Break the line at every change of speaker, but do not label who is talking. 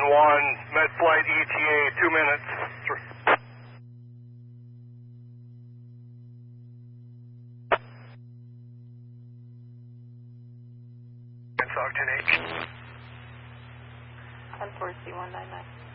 Med flight ETA 2 minutes.
Sergeant H. 140-199.